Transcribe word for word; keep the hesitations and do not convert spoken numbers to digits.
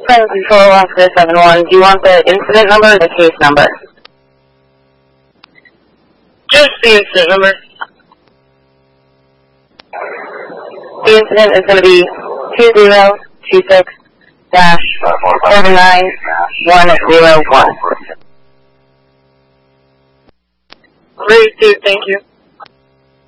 Flight Control Officer seven one, do you want the incident number or the case number? Just the incident number. The incident is going to be two zero two six dash seven nine one zero one. Great, dude, thank you.